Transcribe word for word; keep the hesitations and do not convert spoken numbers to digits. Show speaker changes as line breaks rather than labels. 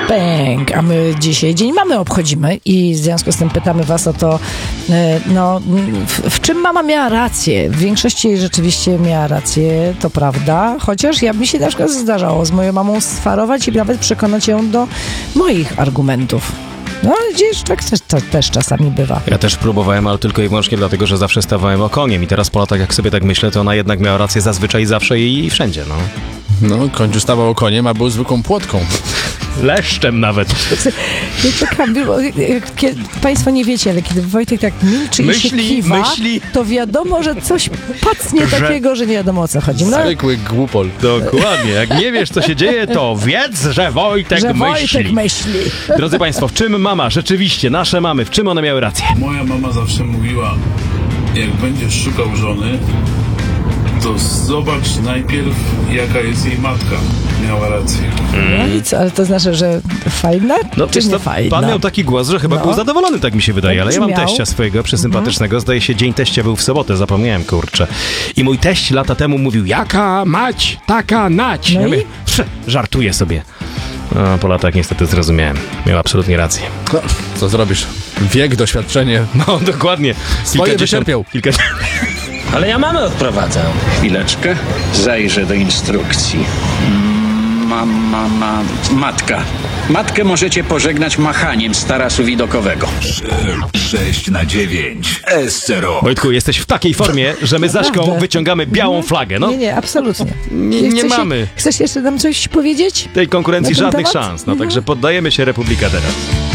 Bęk. A my dzisiaj Dzień Mamy obchodzimy i w związku z tym pytamy was o to, no, w, w czym mama miała rację. W większości rzeczywiście miała rację, to prawda, chociaż ja mi się na przykład zdarzało z moją mamą sfarować i nawet przekonać ją do moich argumentów. No, gdzieś tak też, to, też czasami bywa.
Ja też próbowałem, ale tylko i wyłącznie dlatego, że zawsze stawałem okoniem i teraz po latach, jak sobie tak myślę, to ona jednak miała rację zazwyczaj zawsze i, i wszędzie, no.
No, końcu stawał okoniem, a był zwykłą płotką.
Leszczem nawet.
Ja czekam, bo kiedy, państwo nie wiecie, ale kiedy Wojtek tak milczy
myśli,
i się kiwa,
myśli.
to wiadomo, że coś pacnie
Że...
takiego, że nie wiadomo o co chodzi. No,
Zwykły głupol.
Dokładnie. Jak nie wiesz, co się dzieje, to wiedz, że Wojtek
że
myśli.
Wojtek myśli.
Drodzy państwo, w czym mama, rzeczywiście, nasze mamy, w czym one miały rację?
Moja mama zawsze mówiła, jak będziesz szukał żony, to zobacz najpierw, jaka jest jej matka. Miała rację.
No i co, ale to znaczy, że fajna,
No
czy
wiesz
nie
co,
fajna?
pan miał taki głos, że chyba
No.
był zadowolony, tak mi się wydaje,
Tak
ale ja mam
brzmiał.
teścia swojego przesympatycznego, zdaje się, dzień teścia był w sobotę, zapomniałem, kurczę. I mój teść lata temu mówił, jaka mać, taka nać.
No
ja
i?
mówię, pff, żartuję sobie. No, po latach niestety zrozumiałem. Miał absolutnie rację.
No, co zrobisz? Wiek, doświadczenie.
No, dokładnie.
Swoje wycierpiał.
Kilkadziesiąt...
Ale ja mamę odprowadzę. Chwileczkę. Zajrzę do instrukcji. Mama, ma, matka. Matkę możecie pożegnać machaniem z tarasu widokowego.
sześć na dziewięć. S zero.
Wojtku, jesteś w takiej formie, że my z Aśką
Naprawdę.
wyciągamy białą flagę. No,
Nie, nie, absolutnie.
nie, nie
Chcesz
mamy
Się, chcesz jeszcze nam coś powiedzieć?
tej konkurencji
na ten
żadnych
temat?
szans. No,
Mhm.
także poddajemy się, Republika teraz.